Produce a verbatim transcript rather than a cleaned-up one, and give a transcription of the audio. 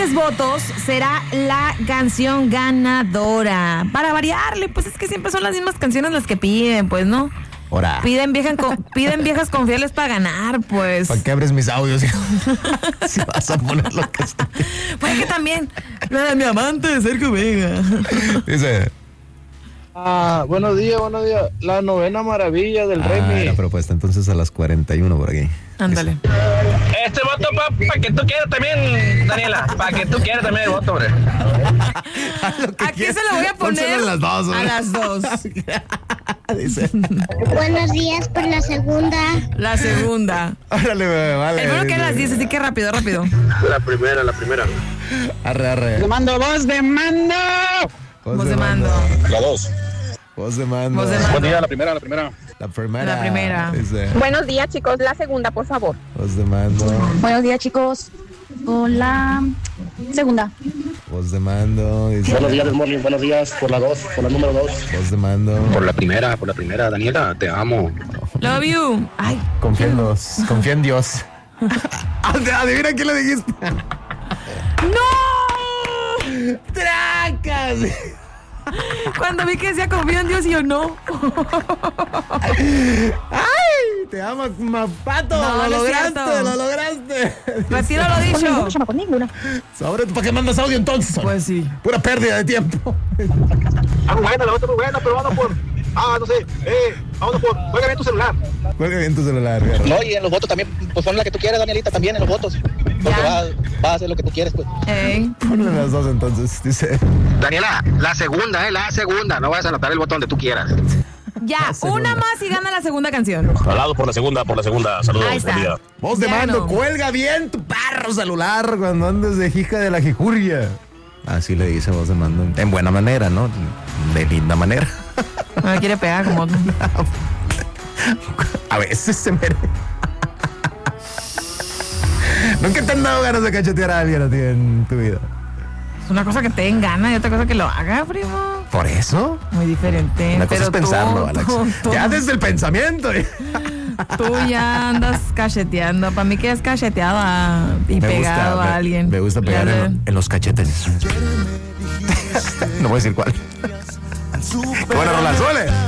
diez votos será la canción ganadora. Para variarle, pues es que siempre son las mismas canciones las que piden, pues, ¿no? Ahora. Piden, vieja, piden viejas confiables para ganar, pues. ¿Para qué abres mis audios? Si vas a poner lo que sea. Pues que también. La de mi amante, Sergio Vega. Dice. Ah, buenos días, buenos días. La novena maravilla del Ah, Remy. la propuesta, entonces a las cuarenta y uno por aquí. Ándale. Este voto para pa que tú quieras también, Daniela. Para que tú quieras también el voto, hombre. Aquí se lo voy a poner a las dos. a las dos. Dice. Buenos días por la segunda. La segunda. Órale, bebé, vale. El bueno que era las diez, así que rápido, rápido. La primera, la primera. Arre, arre. Mando, voz de mando. Voz de mando. La dos. Voz de mando. Voz de mando. Buen día, la primera, la primera. La primera. La primera. Dice. Buenos días, chicos. La segunda, por favor. Voz de mando. Buenos días, chicos. Con la segunda. Voz de mando. Dice. Buenos días, Morning. Buenos días por la dos, por la número dos. Voz de mando. Por la primera, por la primera, Daniela, te amo. Love you. Ay. Confía en Dios. Confía en Dios. Adivina quién le dijiste. ¡No! ¡Tracas! Cuando vi que decía confío en Dios y yo no. ¡Ay! Te amo, Mapato. No, lo no es lograste, cierto. lo lograste. Retiro lo dicho. Por ninguna. Sobre, ¿para qué mandas audio entonces? Pues sí. Pura pérdida de tiempo. Ah, muy buena, la otra muy buena, pero vamos por. Ah, no sé. Eh, vamos por. Juega bien tu celular. Cuelga bien tu celular, Garra. No, y en los votos también, pues pon la que tú quieras, Danielita, también en los votos. Porque Ya. va, va a hacer lo que tú quieres, pues. Ey. Ponle las dos entonces, dice. Daniela, la segunda, eh, la segunda. No vayas a anotar el voto donde tú quieras. Ya, una más y gana la segunda canción. Al lado por la segunda, por la segunda. Saludos, Ahí está. buen día. Voz de Ya mando, no. cuelga bien tu perro celular cuando andes de hija de la jijurria. Así le dice voz de mando. En buena manera, ¿no? De linda manera. No me quiere pegar como tú. A veces se merece. ¿Nunca te han dado ganas de cachetear a alguien a ti en tu vida? Es una cosa que te den ganas y otra cosa que lo haga, primo. ¿Por eso? Muy diferente. Una cosa Pero es pensarlo, tú, Alex. tú, tú, Ya desde el pensamiento. tú ya andas cacheteando. Para mí que has cacheteado a- y Me pegado gusta, a me- alguien. Me gusta pegar Ya, en, en los cachetes. No voy a decir cuál. Bueno, Roland, suele.